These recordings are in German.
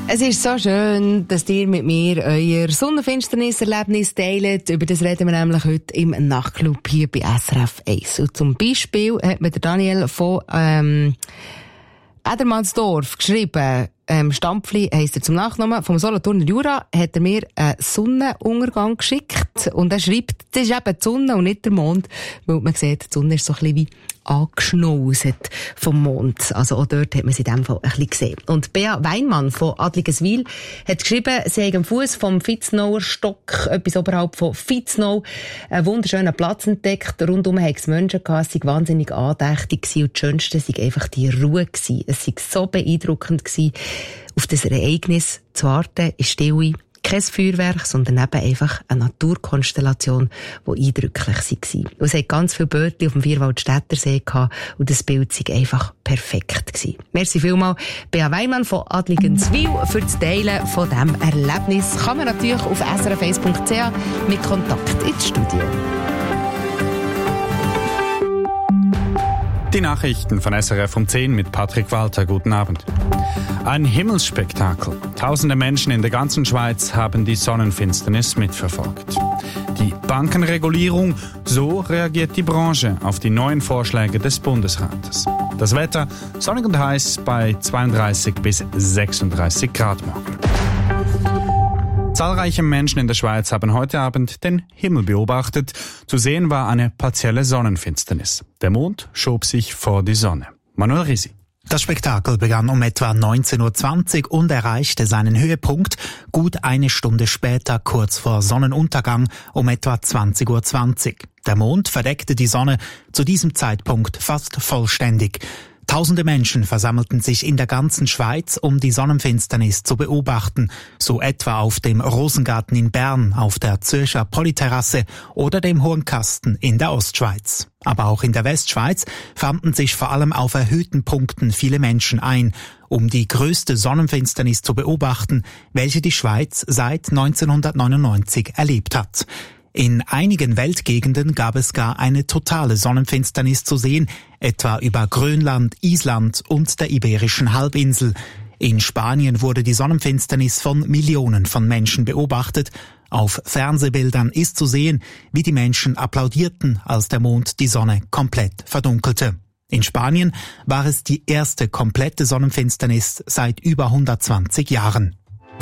Es ist so schön, dass ihr mit mir euer Sonnenfinsternis-Erlebnis teilt. Über das reden wir nämlich heute im Nachtclub hier bei SRF 1. Und zum Beispiel hat mir der Daniel von Edermannsdorf geschrieben, Stampfli heisst er zum Nachnamen, vom Solothurner Jura, hat er mir einen Sonnenuntergang geschickt. Und er schreibt, das ist eben die Sonne und nicht der Mond, weil man sieht, die Sonne ist so ein bisschen wie angeschnauset vom Mond. Also auch dort hat man sie in dem Fall ein bisschen gesehen. Und Bea Weinmann von Adligeswil hat geschrieben, sie haben am Fuss vom Vitznauer Stock, etwas oberhalb von Vitznau, einen wunderschönen Platz entdeckt. Rundum haben es Menschen gehabt, es war wahnsinnig andächtig gewesen und das Schönste war einfach die Ruhe gewesen. Es war so beeindruckend gewesen, auf das Ereignis zu warten, in Stille. Kein Feuerwerk, sondern eben einfach eine Naturkonstellation, die eindrücklich war. Und es hat ganz viele Bötchen auf dem Vierwaldstättersee gehabt und das Bild war einfach perfekt gewesen. Merci vielmals, Bea Weimann von Adligenswil, für das Teilen von diesem Erlebnis. Kann man natürlich auf srf1.ch mit Kontakt ins Studio. Die Nachrichten von SRF um 10 mit Patrick Walter. Guten Abend. Ein Himmelsspektakel. Tausende Menschen in der ganzen Schweiz haben die Sonnenfinsternis mitverfolgt. Die Bankenregulierung, so reagiert die Branche auf die neuen Vorschläge des Bundesrates. Das Wetter sonnig und heiß bei 32 bis 36 Grad morgen. Zahlreiche Menschen in der Schweiz haben heute Abend den Himmel beobachtet. Zu sehen war eine partielle Sonnenfinsternis. Der Mond schob sich vor die Sonne. Manuel Risi. Das Spektakel begann um etwa 19.20 Uhr und erreichte seinen Höhepunkt gut eine Stunde später, kurz vor Sonnenuntergang, um etwa 20.20 Uhr. Der Mond verdeckte die Sonne zu diesem Zeitpunkt fast vollständig. Tausende Menschen versammelten sich in der ganzen Schweiz, um die Sonnenfinsternis zu beobachten, so etwa auf dem Rosengarten in Bern, auf der Zürcher Polyterrasse oder dem Hohen Kasten in der Ostschweiz. Aber auch in der Westschweiz fanden sich vor allem auf erhöhten Punkten viele Menschen ein, um die größte Sonnenfinsternis zu beobachten, welche die Schweiz seit 1999 erlebt hat. In einigen Weltgegenden gab es gar eine totale Sonnenfinsternis zu sehen, etwa über Grönland, Island und der Iberischen Halbinsel. In Spanien wurde die Sonnenfinsternis von Millionen von Menschen beobachtet. Auf Fernsehbildern ist zu sehen, wie die Menschen applaudierten, als der Mond die Sonne komplett verdunkelte. In Spanien war es die erste komplette Sonnenfinsternis seit über 120 Jahren.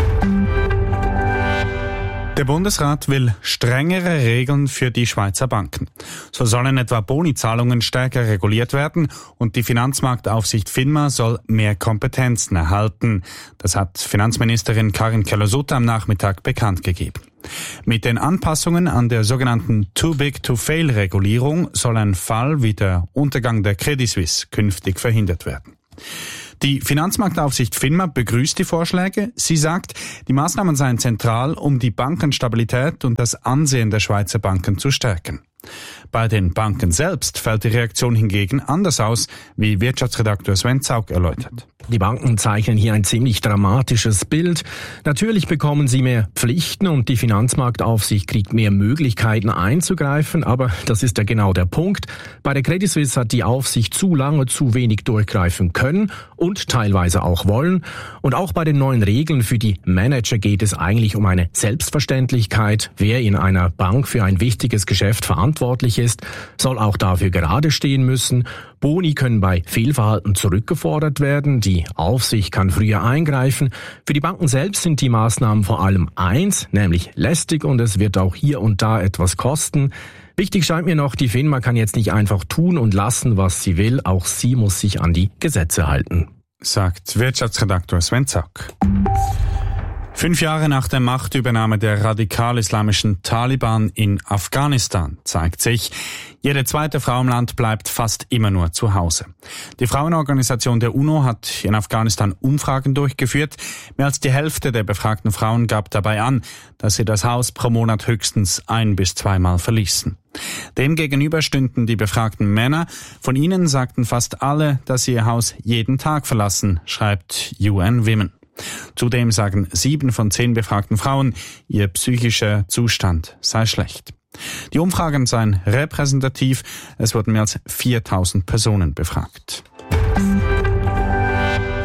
Der Bundesrat will strengere Regeln für die Schweizer Banken. So sollen etwa Bonizahlungen stärker reguliert werden und die Finanzmarktaufsicht FINMA soll mehr Kompetenzen erhalten. Das hat Finanzministerin Karin Keller-Sutter am Nachmittag bekannt gegeben. Mit den Anpassungen an der sogenannten Too-Big-to-Fail-Regulierung soll ein Fall wie der Untergang der Credit Suisse künftig verhindert werden. Die Finanzmarktaufsicht FINMA begrüßt die Vorschläge. Sie sagt, die Maßnahmen seien zentral, um die Bankenstabilität und das Ansehen der Schweizer Banken zu stärken. Bei den Banken selbst fällt die Reaktion hingegen anders aus, wie Wirtschaftsredakteur Sven Zaug erläutert. Die Banken zeichnen hier ein ziemlich dramatisches Bild. Natürlich bekommen sie mehr Pflichten und die Finanzmarktaufsicht kriegt mehr Möglichkeiten einzugreifen, aber das ist ja genau der Punkt. Bei der Credit Suisse hat die Aufsicht zu lange zu wenig durchgreifen können und teilweise auch wollen. Und auch bei den neuen Regeln für die Manager geht es eigentlich um eine Selbstverständlichkeit. Wer in einer Bank für ein wichtiges Geschäft verantwortlich ist, soll auch dafür gerade stehen müssen. Boni können bei Fehlverhalten zurückgefordert werden. Die Aufsicht kann früher eingreifen. Für die Banken selbst sind die Maßnahmen vor allem eins, nämlich lästig, und es wird auch hier und da etwas kosten. Wichtig scheint mir noch, die FINMA kann jetzt nicht einfach tun und lassen, was sie will. Auch sie muss sich an die Gesetze halten, sagt Wirtschaftsredakteur Sven Zack. 5 Jahre nach der Machtübernahme der radikal-islamischen Taliban in Afghanistan zeigt sich, jede zweite Frau im Land bleibt fast immer nur zu Hause. Die Frauenorganisation der UNO hat in Afghanistan Umfragen durchgeführt. Mehr als die Hälfte der befragten Frauen gab dabei an, dass sie das Haus pro Monat höchstens 1- bis 2-mal verließen. Demgegenüber stünden die befragten Männer. Von ihnen sagten fast alle, dass sie ihr Haus jeden Tag verlassen, schreibt UN Women. Zudem sagen 7 von 10 befragten Frauen, ihr psychischer Zustand sei schlecht. Die Umfragen seien repräsentativ. Es wurden mehr als 4.000 Personen befragt.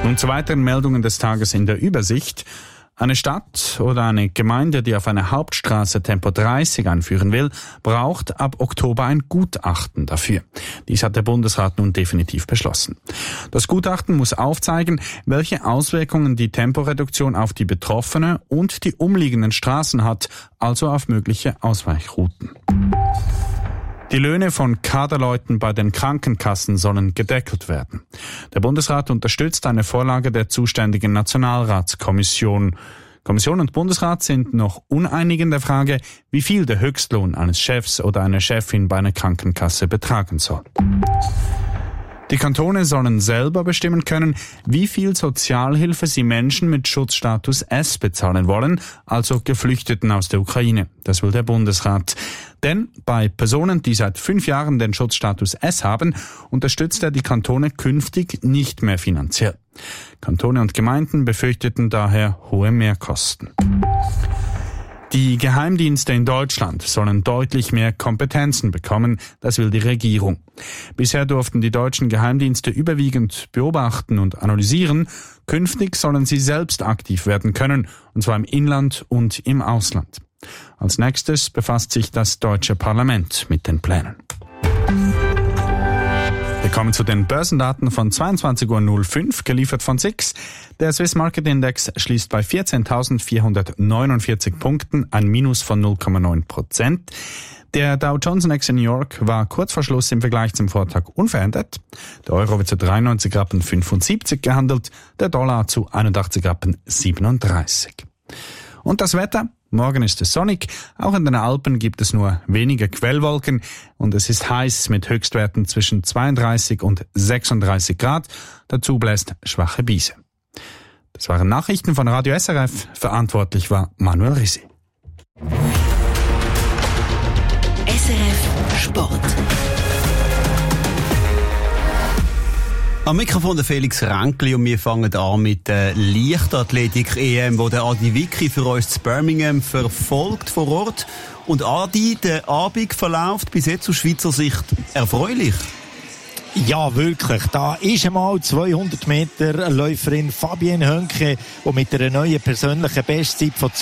Nun zu weiteren Meldungen des Tages in der Übersicht. Eine Stadt oder eine Gemeinde, die auf einer Hauptstraße Tempo 30 einführen will, braucht ab Oktober ein Gutachten dafür. Dies hat der Bundesrat nun definitiv beschlossen. Das Gutachten muss aufzeigen, welche Auswirkungen die Temporeduktion auf die betroffene und die umliegenden Straßen hat, also auf mögliche Ausweichrouten. Die Löhne von Kaderleuten bei den Krankenkassen sollen gedeckelt werden. Der Bundesrat unterstützt eine Vorlage der zuständigen Nationalratskommission. Kommission und Bundesrat sind noch uneinig in der Frage, wie viel der Höchstlohn eines Chefs oder einer Chefin bei einer Krankenkasse betragen soll. Die Kantone sollen selber bestimmen können, wie viel Sozialhilfe sie Menschen mit Schutzstatus S bezahlen wollen, also Geflüchteten aus der Ukraine. Das will der Bundesrat. Denn bei Personen, die seit 5 Jahren den Schutzstatus S haben, unterstützt er die Kantone künftig nicht mehr finanziell. Kantone und Gemeinden befürchteten daher hohe Mehrkosten. Die Geheimdienste in Deutschland sollen deutlich mehr Kompetenzen bekommen, das will die Regierung. Bisher durften die deutschen Geheimdienste überwiegend beobachten und analysieren. Künftig sollen sie selbst aktiv werden können, und zwar im Inland und im Ausland. Als nächstes befasst sich das deutsche Parlament mit den Plänen. Wir kommen zu den Börsendaten von 22.05 Uhr, geliefert von SIX. Der Swiss Market Index schließt bei 14.449 Punkten, ein Minus von 0,9%. Der Dow Jones Index in New York war kurz vor Schluss im Vergleich zum Vortag unverändert. Der Euro wird zu 93,75 Rappen gehandelt, der Dollar zu 81,37 Rappen. Und das Wetter? Morgen ist es sonnig, auch in den Alpen gibt es nur wenige Quellwolken und es ist heiß mit Höchstwerten zwischen 32 und 36 Grad. Dazu bläst schwache Brise. Das waren Nachrichten von Radio SRF. Verantwortlich war Manuel Risi. SRF Sport. Am Mikrofon der Felix Ränkli und wir fangen an mit der Leichtathletik-EM, wo der Adi Wicki für uns zu Birmingham verfolgt vor Ort. Und Adi, der Abend verläuft bis jetzt aus Schweizer Sicht erfreulich. Ja, wirklich. Da ist einmal 200 Meter Läuferin Fabienne Hönke, die mit einer neuen persönlichen Bestzeit von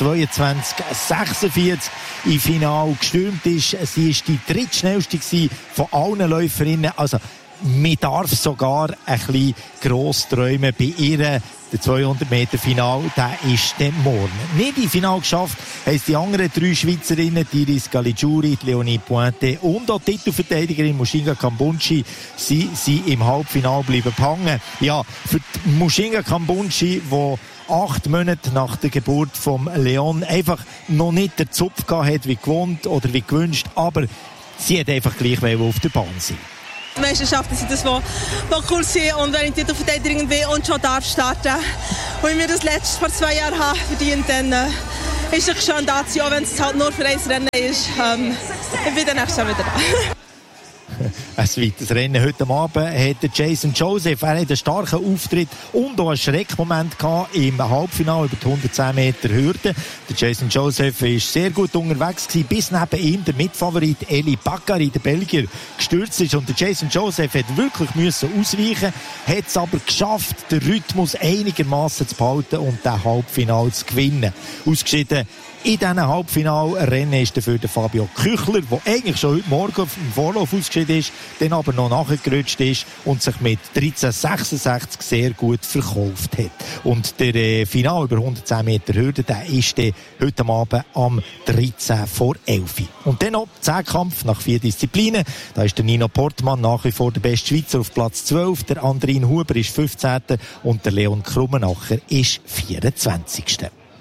22,46 im Finale gestürmt ist. Sie ist die drittschnellste von allen Läuferinnen. Also, man darf sogar ein bisschen gross träumen bei ihr. Der 200 Meter Final, der ist dann morgen. Nicht im Final geschafft haben die anderen 3 Schweizerinnen, Iris Caligiuri, Leonie Pointe und auch die Titelverteidigerin Mushinga Kambunchi, sie sind im Halbfinale bleiben hängen. Ja, für Mushinga Kambunchi, die 8 Monate nach der Geburt vom Leon einfach noch nicht den Zupf gehabt hat, wie gewohnt oder wie gewünscht, aber sie hat einfach gleich auf der Bahn sein. Meisterschaften sind das, was cool sind. Und wenn ich Titelverteidigerin bin und schon darf starten, und ich mir das letzte vor 2 Jahren habe verdient, dann ist es schon da zu sein, auch wenn es halt nur für ein Rennen ist. Ich bin dann nächstes Jahr wieder da. Ein zweites Rennen heute Abend hat Jason Joseph. Er hat einen starken Auftritt und auch einen Schreckmoment gehabt im Halbfinale über die 110 Meter Hürde. Der Jason Joseph war sehr gut unterwegs gewesen, bis neben ihm der Mitfavorit Eli Bakkari, der Belgier, gestürzt ist. Und der Jason Joseph hat wirklich müssen ausweichen, hat es aber geschafft, den Rhythmus einigermaßen zu behalten und das Halbfinale zu gewinnen. Ausgeschieden in diesem Halbfinalrennen ist dafür der Fabio Küchler, der eigentlich schon heute Morgen im Vorlauf ausgeschieden ist, dann aber noch nachgerutscht ist und sich mit 13,66 sehr gut verkauft hat. Und der Final über 110 Meter Hürde, der ist heute Abend am 13 vor 11. Und dann noch Zehnkampf nach 4 Disziplinen. Da ist der Nino Portmann nach wie vor der beste Schweizer auf Platz 12, der Andrin Huber ist 15. und der Leon Krummenacher ist 24.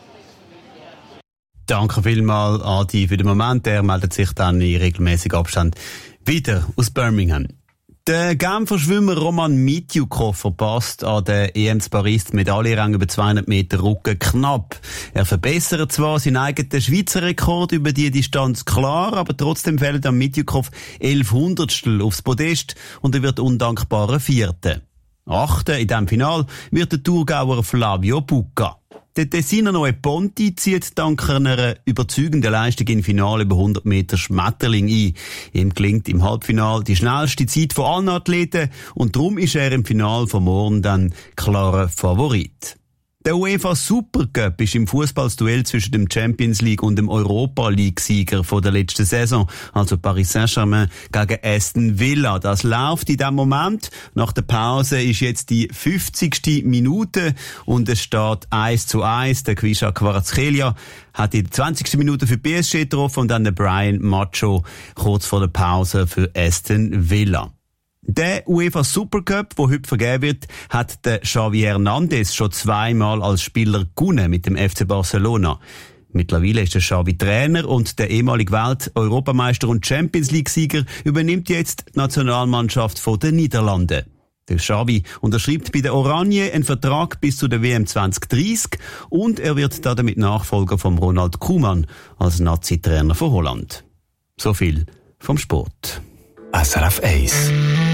Danke vielmals, Adi, für den Moment. Er meldet sich dann in regelmäßigem Abstand wieder aus Birmingham. Der Genfer Schwimmer Roman Mitjukov verpasst an der EM zu Paris die Medaillenrang über 200 Meter Rücken knapp. Er verbessert zwar seinen eigenen Schweizer Rekord über die Distanz klar, aber trotzdem fällt am Mitjukov 11 Hundertstel aufs Podest und er wird undankbarer Vierter. Achter in diesem Final wird der Thurgauer Flavio Bucca. Der Tessiner Neue Ponti zieht dank einer überzeugenden Leistung im Finale über 100 Meter Schmetterling ein. Ihm gelingt im Halbfinale die schnellste Zeit von allen Athleten und darum ist er im Finale von morgen dann klarer Favorit. Der UEFA Supercup ist im Fußballduell zwischen dem Champions League und dem Europa League-Sieger von der letzten Saison, also Paris Saint-Germain gegen Aston Villa. Das läuft in diesem Moment. Nach der Pause ist jetzt die 50. Minute und es steht 1:1. Der Kwisha Kvaratskhelia hat in der 20. Minute für PSG getroffen und dann der Brian Macho kurz vor der Pause für Aston Villa. Der UEFA Supercup, der heute vergeben wird, hat der Xavi Hernandez schon zweimal als Spieler gewonnen mit dem FC Barcelona. Mittlerweile ist der Xavi Trainer und der ehemalige Welt-Europameister und Champions-League-Sieger übernimmt jetzt die Nationalmannschaft der Niederlande. Der Xavi unterschreibt bei der Oranje einen Vertrag bis zu der WM 2030 und er wird damit Nachfolger von Ronald Koeman als Nazi-Trainer von Holland. So viel vom Sport. SRF 1.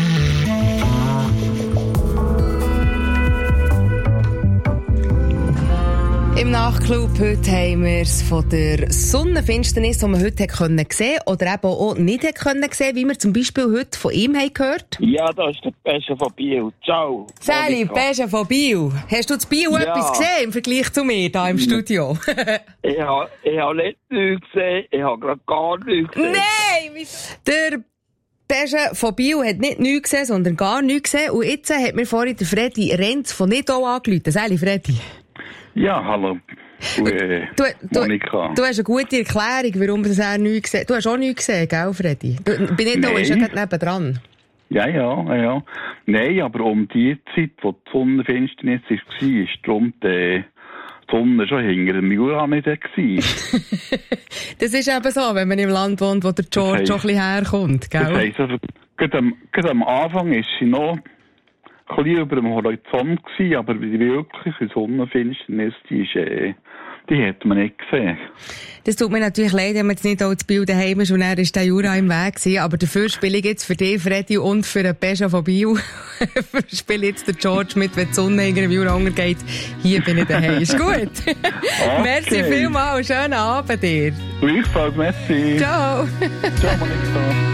Im Nachtclub heute haben wir es von der Sonnenfinsternis, die man heute sehen konnte oder eben auch nicht sehen konnte, wie wir zum Beispiel heute von ihm haben gehört. Ja, da ist der Pesche von Biel. Ciao. Sally, Pesche von Biel. Hast du zu Biel etwas gesehen im Vergleich zu mir hier im Studio? Ich habe nicht nichts gesehen, ich habe gerade gar nichts gesehen. Nein! Der Pesche von Biel hat nicht nichts gesehen, sondern gar nichts gesehen. Und jetzt hat mir vorhin der Freddy Renz von Nidau angerufen. Sally, Freddy. Ja, hallo. Monika. Du hast eine gute Erklärung, warum das er nichts gesehen hat. Du hast auch nichts gesehen, gell, Freddy? Bei Nidau ist ja gerade nebendran. Ja. Nein, aber um die Zeit, wo die Sonnenfinsternis war, ist darum die Sonne schon hinter dem Jura nicht gewesen. Das ist eben so, wenn man im Land wohnt, wo der George schon ein bisschen herkommt, gell? Das heisst, also, gerade am Anfang ist sie noch ein bisschen über dem Horizont gewesen, aber die wirkliche Sonnenfinsternis, die hat man nicht gesehen. Das tut mir natürlich leid, wenn man jetzt nicht auch das Bild daheim ist und er ist der Jura im Weg gewesen, aber dafür spiele ich jetzt für dich, Freddy, und für den Pescha von Biel, spiele jetzt der George mit, wenn die Sonne hinter dem Jura untergeht. Hier bin ich daheim. Ist gut? Okay. Merci vielmals, schönen Abend dir. Gleichfalls, merci. Ciao. Ciao, Monika.